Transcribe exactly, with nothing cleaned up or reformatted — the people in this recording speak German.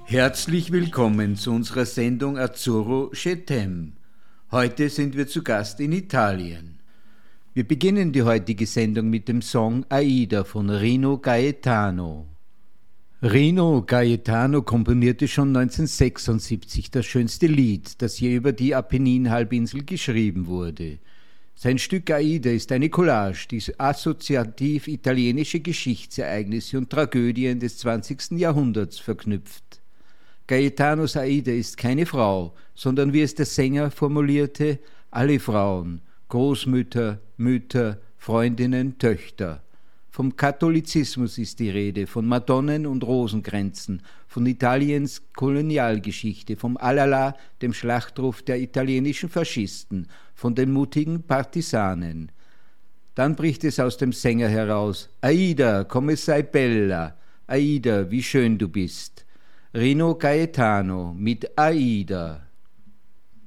Herzlich willkommen zu unserer Sendung Azzurro Je t'aime. Heute sind wir zu Gast in Italien. Wir beginnen die heutige Sendung mit dem Song Aida von Rino Gaetano. Rino Gaetano komponierte schon neunzehnhundertsechsundsiebzig das schönste Lied, das je über die Apenninhalbinsel geschrieben wurde. Sein Stück Aida ist eine Collage, die assoziativ italienische Geschichtsereignisse und Tragödien des zwanzigsten Jahrhunderts verknüpft. Gaetanos Aida ist keine Frau, sondern wie es der Sänger formulierte, alle Frauen, Großmütter, Mütter, Freundinnen, Töchter. Vom Katholizismus ist die Rede, von Madonnen und Rosenkränzen, von Italiens Kolonialgeschichte, vom Alala, dem Schlachtruf der italienischen Faschisten, von den mutigen Partisanen. Dann bricht es aus dem Sänger heraus: Aida, come sei bella, Aida, wie schön du bist. Rino Gaetano mit Aida.